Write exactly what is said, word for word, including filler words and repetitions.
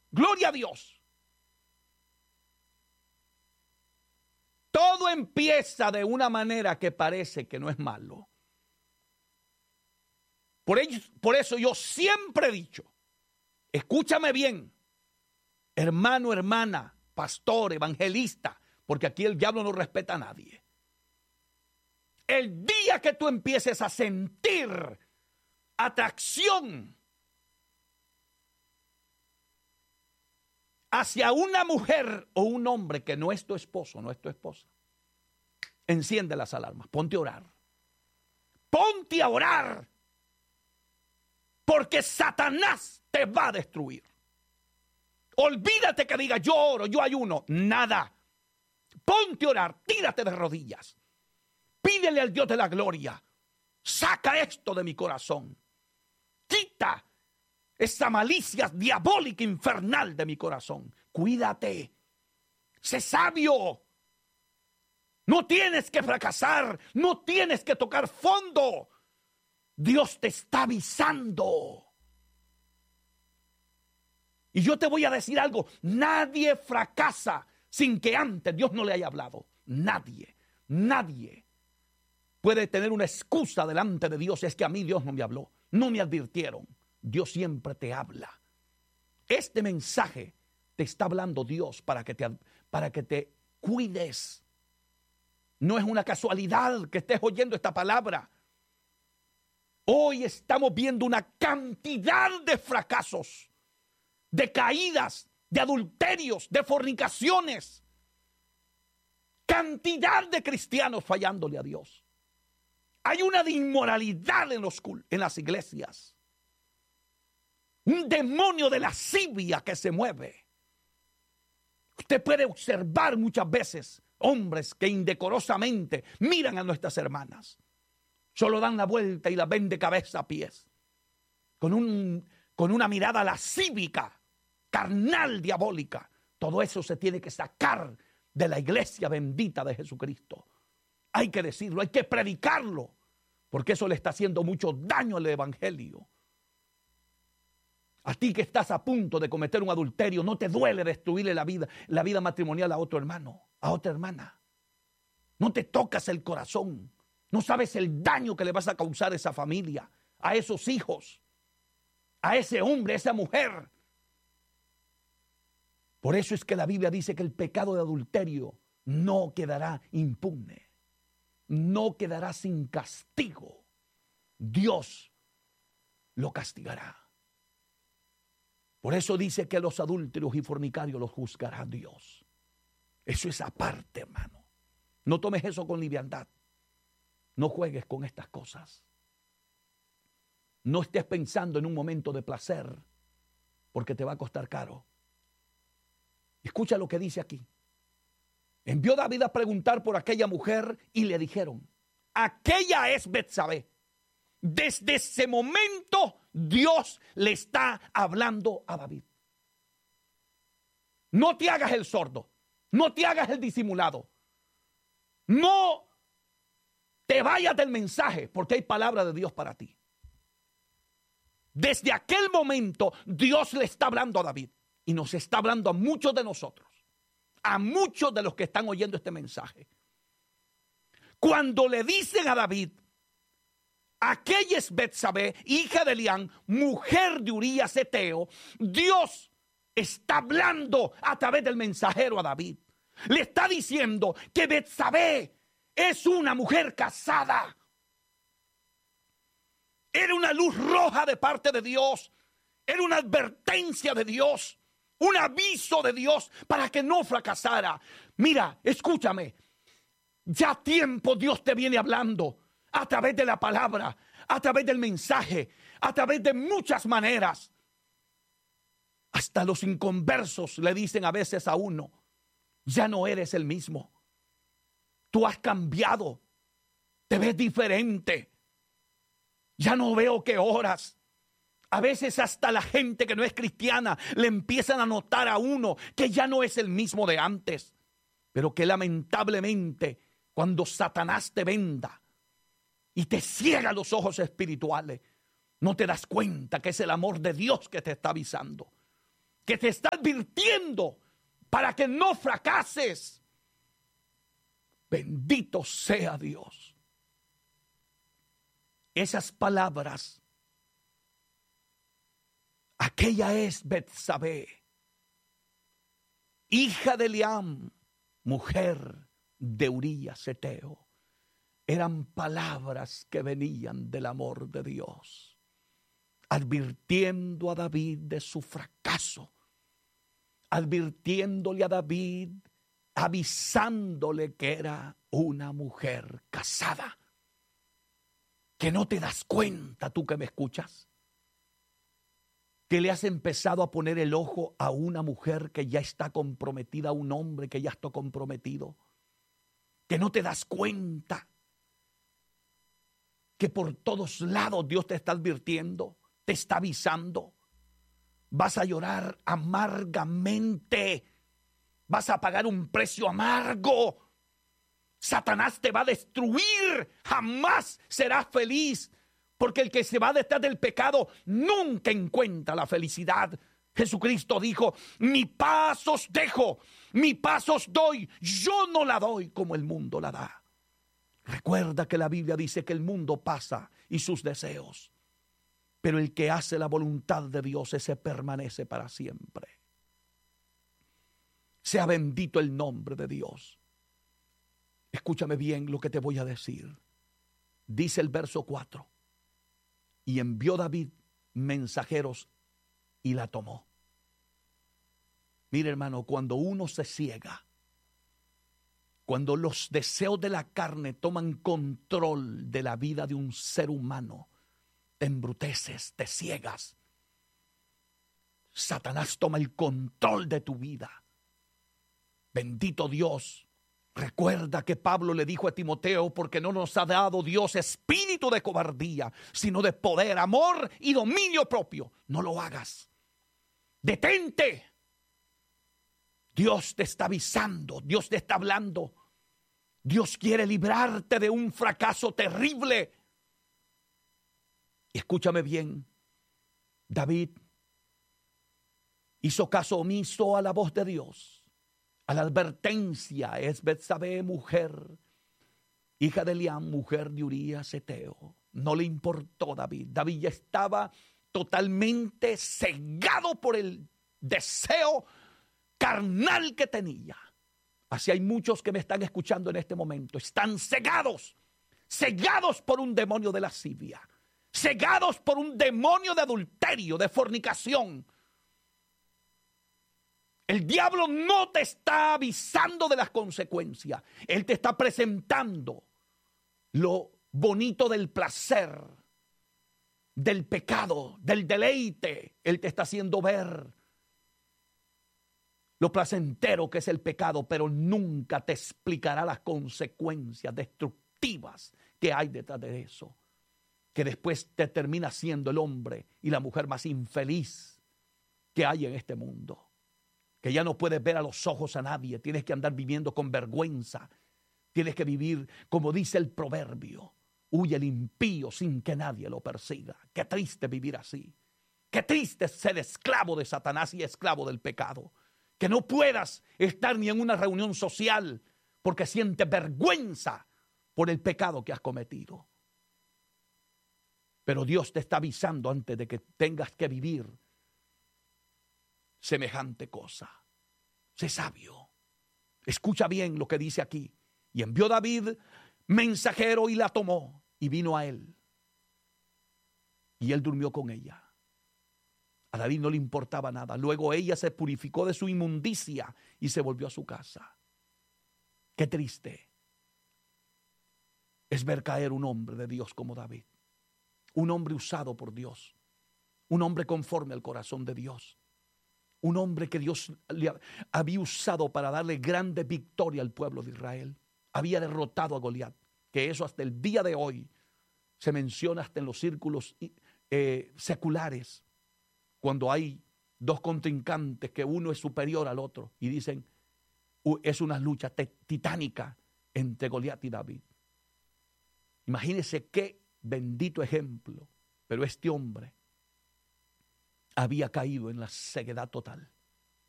Gloria a Dios. Todo empieza de una manera que parece que no es malo. Por, ello, por eso yo siempre he dicho, escúchame bien, hermano, hermana, pastor, evangelista, porque aquí el diablo no respeta a nadie. El día que tú empieces a sentir atracción hacia una mujer o un hombre que no es tu esposo, no es tu esposa, enciende las alarmas, ponte a orar. Ponte a orar. Porque Satanás te va a destruir. Olvídate que diga yo oro, yo ayuno. Nada. Ponte a orar, tírate de rodillas. Pídele al Dios de la gloria. Saca esto de mi corazón. Quita esa malicia diabólica infernal de mi corazón. Cuídate. Sé sabio. No tienes que fracasar. No tienes que tocar fondo. Dios te está avisando. Y yo te voy a decir algo. Nadie fracasa sin que antes Dios no le haya hablado. Nadie, nadie puede tener una excusa delante de Dios. Es que a mí Dios no me habló. No me advirtieron. Dios siempre te habla. Este mensaje te está hablando Dios para que te, para que te cuides. No es una casualidad que estés oyendo esta palabra. Hoy estamos viendo una cantidad de fracasos, de caídas, de adulterios, de fornicaciones. Cantidad de cristianos fallándole a Dios. Hay una de inmoralidad en, los, en las iglesias. Un demonio de lascivia que se mueve. Usted puede observar muchas veces hombres que indecorosamente miran a nuestras hermanas. Solo dan la vuelta y la ven de cabeza a pies. Con, un, con una mirada lascívica, carnal, diabólica. Todo eso se tiene que sacar de la iglesia bendita de Jesucristo. Hay que decirlo, hay que predicarlo. Porque eso le está haciendo mucho daño al evangelio. A ti que estás a punto de cometer un adulterio, no te duele destruirle la vida, la vida matrimonial a otro hermano, a otra hermana. No te tocas el corazón. No sabes el daño que le vas a causar a esa familia, a esos hijos, a ese hombre, a esa mujer. Por eso es que la Biblia dice que el pecado de adulterio no quedará impune, no quedará sin castigo. Dios lo castigará. Por eso dice que los adúlteros y fornicarios los juzgará Dios. Eso es aparte, hermano. No tomes eso con liviandad. No juegues con estas cosas. No estés pensando en un momento de placer, porque te va a costar caro. Escucha lo que dice aquí. Envió David a preguntar por aquella mujer y le dijeron, aquella es Betsabé. Desde ese momento Dios le está hablando a David. No te hagas el sordo, no te hagas el disimulado. No te vayas del mensaje, porque hay palabra de Dios para ti. Desde aquel momento Dios le está hablando a David y nos está hablando a muchos de nosotros, a muchos de los que están oyendo este mensaje. Cuando le dicen a David, aquella es Betsabé, hija de Elián, mujer de Urías Eteo, Dios está hablando a través del mensajero a David. Le está diciendo que Betsabé es una mujer casada. Era una luz roja de parte de Dios. Era una advertencia de Dios. Un aviso de Dios para que no fracasara. Mira, escúchame. Ya tiempo Dios te viene hablando a través de la palabra, a través del mensaje, a través de muchas maneras. Hasta los inconversos le dicen a veces a uno, ya no eres el mismo. Tú has cambiado. Te ves diferente. Ya no veo que oras. A veces hasta la gente que no es cristiana le empiezan a notar a uno que ya no es el mismo de antes. Pero que lamentablemente cuando Satanás te venda y te ciega los ojos espirituales, no te das cuenta que es el amor de Dios que te está avisando. que te está advirtiendo para que no fracases. Bendito sea Dios. Esas palabras, aquella es Betsabé, hija de Eliam, mujer de Urías Eteo. Eran palabras que venían del amor de Dios, advirtiendo a David de su fracaso, advirtiéndole a David, avisándole que era una mujer casada. Que no te das cuenta, tú que me escuchas, que le has empezado a poner el ojo a una mujer que ya está comprometida, a un hombre que ya está comprometido. Que no te das cuenta que por todos lados Dios te está advirtiendo, te está avisando. Vas a llorar amargamente, vas a pagar un precio amargo. Satanás te va a destruir, jamás serás feliz, porque el que se va detrás del pecado nunca encuentra la felicidad. Jesucristo dijo: mi paz os dejo, mi paz os doy, yo no la doy como el mundo la da. Recuerda que la Biblia dice que el mundo pasa y sus deseos, pero el que hace la voluntad de Dios, ese permanece para siempre. Sea bendito el nombre de Dios. Escúchame bien lo que te voy a decir. Dice el verso cuatro: y envió David mensajeros y la tomó. Mire, hermano, cuando uno se ciega, cuando los deseos de la carne toman control de la vida de un ser humano, te embruteces, te ciegas. Satanás toma el control de tu vida. Bendito Dios. Recuerda que Pablo le dijo a Timoteo: porque no nos ha dado Dios espíritu de cobardía, sino de poder, amor y dominio propio. No lo hagas. Detente. Dios te está avisando, Dios te está hablando. Dios quiere librarte de un fracaso terrible. Y escúchame bien, David hizo caso omiso a la voz de Dios, a la advertencia. Es Betsabé, mujer, hija de Eliam, mujer de Urías Eteo. No le importó David. David ya estaba totalmente cegado por el deseo carnal que tenía. Así hay muchos que me están escuchando en este momento. Están cegados, cegados por un demonio de lascivia, cegados por un demonio de adulterio, de fornicación. El diablo no te está avisando de las consecuencias. Él te está presentando lo bonito del placer, del pecado, del deleite. Él te está haciendo ver lo placentero que es el pecado, pero nunca te explicará las consecuencias destructivas que hay detrás de eso, que después te termina siendo el hombre y la mujer más infeliz que hay en este mundo, que ya no puedes ver a los ojos a nadie, tienes que andar viviendo con vergüenza, tienes que vivir como dice el proverbio: huye el impío sin que nadie lo persiga. Qué triste vivir así, qué triste ser esclavo de Satanás y esclavo del pecado. Que no puedas estar ni en una reunión social porque sientes vergüenza por el pecado que has cometido. Pero Dios te está avisando antes de que tengas que vivir semejante cosa. Sé sabio. Escucha bien lo que dice aquí. Y envió David mensajero y la tomó y vino a él. Y él durmió con ella. A David no le importaba nada. Luego ella se purificó de su inmundicia y se volvió a su casa. Qué triste es ver caer un hombre de Dios como David. Un hombre usado por Dios. Un hombre conforme al corazón de Dios. Un hombre que Dios le había usado para darle grande victoria al pueblo de Israel. Había derrotado a Goliat. Que eso hasta el día de hoy se menciona hasta en los círculos eh, seculares. Cuando hay dos contrincantes que uno es superior al otro y dicen uh, es una lucha titánica entre Goliat y David. Imagínense qué bendito ejemplo. Pero este hombre había caído en la ceguedad total.